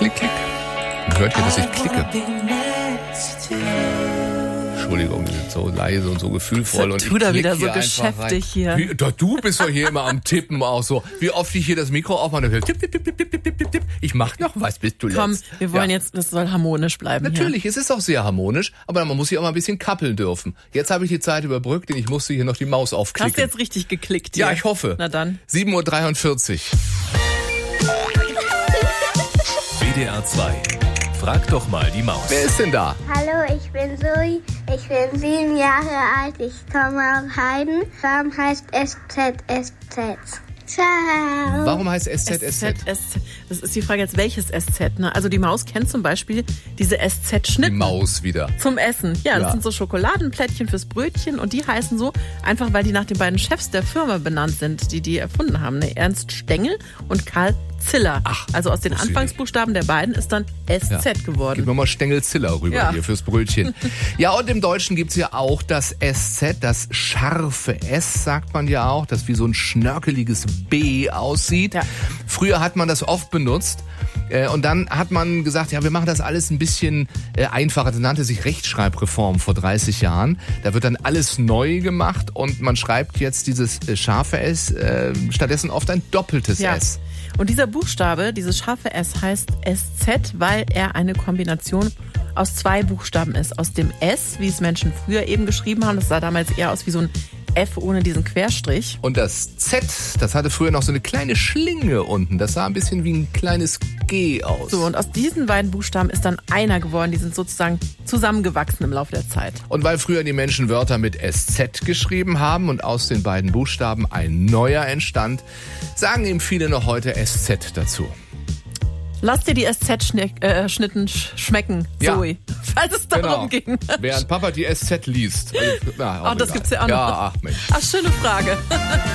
Klick, klick. Man hört hier, dass ich klicke. Entschuldigung, die sind so leise und so gefühlvoll. Und tu da wieder so hier geschäftig hier. Du bist doch hier immer am Tippen auch so. Wie oft ich hier das Mikro aufmache und höre, tipp, tipp, tipp, tipp, tipp, tipp, tipp, tipp. Ich mach noch was, bis du Komm, letzt. wir wollen jetzt, das soll harmonisch bleiben. Natürlich, es ist auch sehr harmonisch, aber man muss hier auch mal ein bisschen kappeln dürfen. Jetzt habe ich die Zeit überbrückt, denn ich musste hier noch die Maus aufklicken. Hast du jetzt richtig geklickt hier? Ja, ich hoffe. Na dann. 7:43 Uhr. WDR 2. Frag doch mal die Maus. Wer ist denn da? Hallo, ich bin Zoe. Ich bin 7 Jahre alt. Ich komme aus Heiden. Warum heißt SZSZ? Ciao. Warum heißt SZSZ? Das ist die Frage jetzt, welches SZ? Ne? Also die Maus kennt zum Beispiel diese Die SZ-Schnitte Maus wieder. zum Essen. Ja, das Ja. sind so Schokoladenplättchen fürs Brötchen und die heißen so, einfach weil die nach den beiden Chefs der Firma benannt sind, die erfunden haben. Ne? Ernst Stengel und Karl Ziller. Ach, also aus den wusste ich Anfangsbuchstaben der beiden ist dann SZ geworden. Gib mir mal Stengel-Ziller rüber Ja. hier fürs Brötchen. Ja, und im Deutschen gibt's ja auch das SZ, das scharfe S, sagt man ja auch, das wie so ein schnörkeliges B aussieht. Ja. Früher hat man das oft benutzt. Und dann hat man gesagt, ja, wir machen das alles ein bisschen einfacher. Das nannte sich Rechtschreibreform vor 30 Jahren. Da wird dann alles neu gemacht und man schreibt jetzt dieses scharfe S stattdessen oft ein doppeltes Ja. S. Und dieser Buchstabe, dieses scharfe S, heißt SZ, weil er eine Kombination aus 2 Buchstaben ist. Aus dem S, wie es Menschen früher eben geschrieben haben, das sah damals eher aus wie so ein F ohne diesen Querstrich. Und das Z, das hatte früher noch so eine kleine Schlinge unten. Das sah ein bisschen wie ein kleines G aus. So, und aus diesen beiden Buchstaben ist dann einer geworden. Die sind sozusagen zusammengewachsen im Laufe der Zeit. Und weil früher die Menschen Wörter mit SZ geschrieben haben und aus den beiden Buchstaben ein neuer entstand, sagen ihm viele noch heute SZ dazu. Lass dir die SZ-Schnitten schmecken, Ja. Zoe. Falls es darum ging. Während Papa die SZ liest. Ach, das gibt's ja auch noch. Ja, ach Mensch. Ach, schöne Frage.